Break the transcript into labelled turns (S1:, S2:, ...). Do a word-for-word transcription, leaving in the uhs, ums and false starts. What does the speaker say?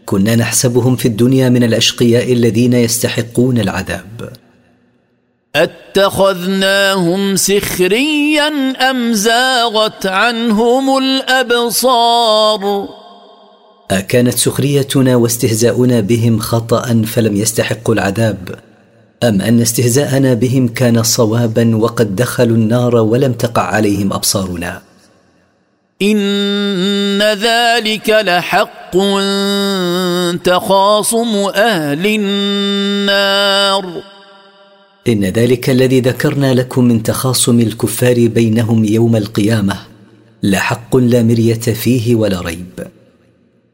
S1: كنا نحسبهم في الدنيا من الأشقياء الذين يستحقون العذاب.
S2: اتخذناهم سخريا أم زاغت عنهم الأبصار.
S1: أكانت سخريتنا واستهزاؤنا بهم خطأ فلم يستحقوا العذاب، أم أن استهزاءنا بهم كان صوابا وقد دخلوا النار ولم تقع عليهم أبصارنا؟
S2: إن ذلك لحق تخاصم أهل النار.
S1: إن ذلك الذي ذكرنا لكم من تخاصم الكفار بينهم يوم القيامة لحق لا مرية فيه ولا ريب.